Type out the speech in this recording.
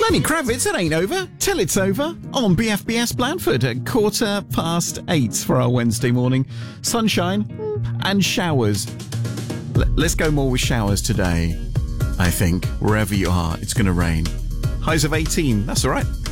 Lenny Kravitz, it ain't over till it's over on BFBS Blandford at 8:15 for our Wednesday morning. Sunshine and showers. Let's go more with showers today. I think wherever you are, it's going to rain. Highs of 18, that's all right.